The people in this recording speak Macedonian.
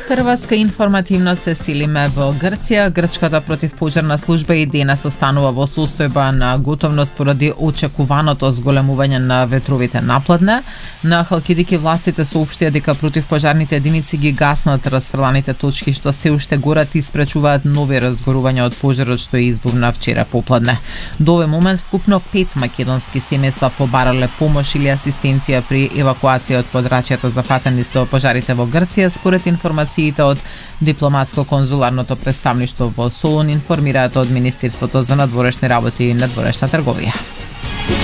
Хрватска информативно се силиме во Грција. Грчката противпожарна служба и денес останува во состојба на готовност поради очекуваното зголемување на ветровите напладне. На Халкидики властите соопштија дека противпожарните единици ги гаснат расфрланите точки што се уште горат и спречуваат нови разгорувања од пожарот што избувна вчера попладне. До овој момент вкупно 5 македонски семејства побарале помош или асистенција при евакуација од подрачјата зафатени со пожарите во Грција, според информациите од дипломатско-конзуларното представништво во Солун, информираат од Министерството за надворешни работи и надворешна трговија.